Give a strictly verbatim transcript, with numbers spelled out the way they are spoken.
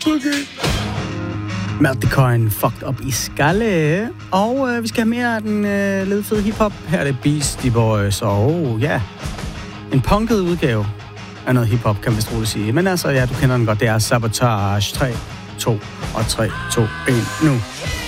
Okay. Meltecoin fucked up i skalle. Og øh, vi skal have mere af den øh, ledfede hiphop. Her er det Beastie Boys. Og ja, yeah. en punket udgave af noget hiphop, kan man vist roligt sige. Men altså, ja, du kender den godt. Det er Sabotage. tre, to og tre, to, en, nu.